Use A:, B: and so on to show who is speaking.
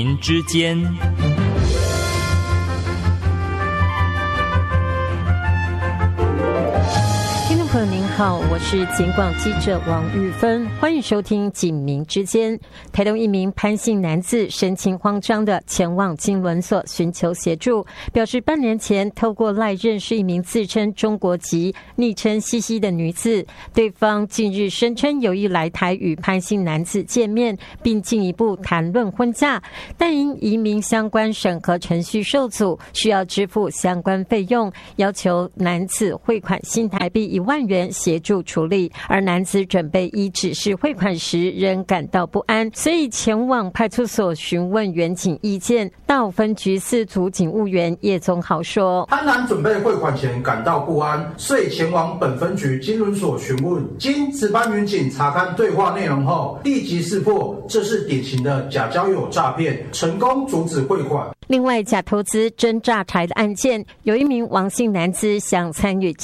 A: 之间。
B: 听众朋友您好，我是警广记者王玉芬，欢迎收听警民之间。台东一名潘姓男子神情慌张地前往金轮所寻求协助，表示半年前透过赖认识一名自称中国籍、昵称西西的女子，对方近日声称有意来台与潘姓男子见面，并进一步谈论婚嫁，但因移民相关审核程序受阻，需要支付相关费用，要求男子汇款新台币1万元协助处理，而男子准备依指示汇款时仍感到不安，所以前往派出所询问员警意见。到分局4组警务员叶宗豪说，
C: 潘男准备汇款前感到不安，遂前往本分局金轮所询问。经值班员警查看对话内容后，立即识破这是典型的假交友诈骗，成功阻止汇款。
B: 另外，假投资真诈财的案件，有一名王姓男子想参与